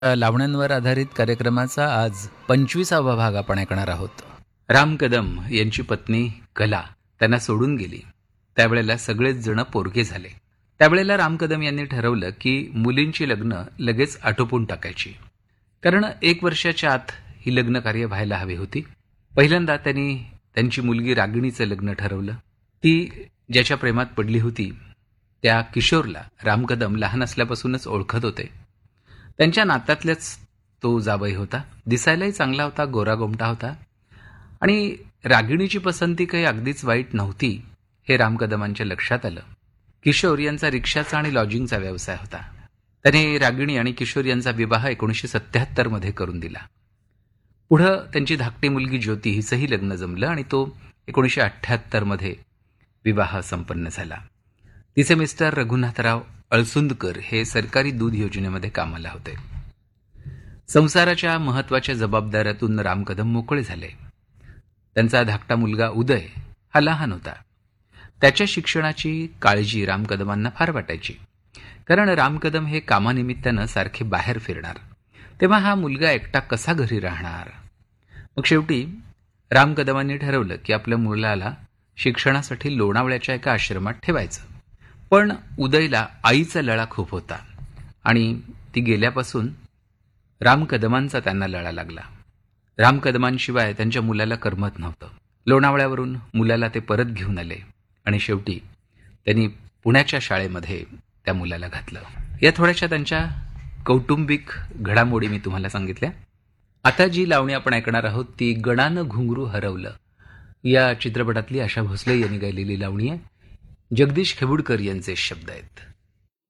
लावण्यांवर आधारित कार्यक्रमाचा आज 25वा भाग आपण ऐकणार आहोत. राम कदम यांची पत्नी कला त्यांना सोडून गेली. त्यावेळेला सगळेच जण पोरके झाले. त्यावेळेला राम कदम यांनी ठरवलं की मुलींची लग्न लगेच आटोपून टाकायची, कारण 1 वर्षाच्या आत ही लग्न कार्य व्हायला हवी होती. पहिल्यांदा त्यांनी त्यांची मुलगी रागिणीचं लग्न ठरवलं. ती ज्याच्या प्रेमात पडली होती त्या किशोरला राम कदम लहान असल्यापासूनच ओळखत होते. त्यांच्या नात्यातल्याच तो जावई होता. दिसायलाही चांगला होता, गोरागोमटा होता आणि रागिणीची पसंती काही अगदीच वाईट नव्हती हे राम कदमांच्या लक्षात आलं. किशोर यांचा रिक्षाचा आणि लॉजिंगचा व्यवसाय होता. त्याने रागिणी आणि किशोर यांचा विवाह 1977 मध्ये करून दिला. पुढं त्यांची धाकटी मुलगी ज्योती हिचंही लग्न जमलं आणि तो 1978 मध्ये विवाह संपन्न झाला. तिचे मिस्टर रघुनाथराव अळसुंदकर हे सरकारी दूध योजनेमध्ये कामाला होते. संसाराच्या महत्वाच्या जबाबदाऱ्यातून राम कदम मोकळे झाले. त्यांचा धाकटा मुलगा उदय हा लहान होता. त्याच्या शिक्षणाची काळजी राम कदमांना फार वाटायची, कारण राम कदम हे कामानिमित्तानं सारखे बाहेर फिरणार. तेव्हा हा मुलगा एकटा कसा घरी राहणार. मग शेवटी राम कदमांनी ठरवलं की आपल्या मुलाला शिक्षणासाठी लोणावळ्याच्या एका आश्रमात ठेवायचं. पण उदयला आईचा लळा खूप होता आणि ती गेल्यापासून राम कदमांचा त्यांना लळा लागला. राम कदमांशिवाय त्यांच्या मुलाला करमत नव्हतं. लोणावळ्यावरून मुलाला ते परत घेऊन आले आणि शेवटी त्यांनी पुण्याच्या शाळेमध्ये त्या मुलाला घातलं. या थोड्याशा त्यांच्या कौटुंबिक घडामोडी मी तुम्हाला सांगितल्या. आता जी लावणी आपण ऐकणार आहोत ती गणानं घुंगरू हरवलं या चित्रपटातली आशा भोसले यांनी गायलेली लावणी आहे. जगदीश खेबुडकर यांचे शब्द आहेत.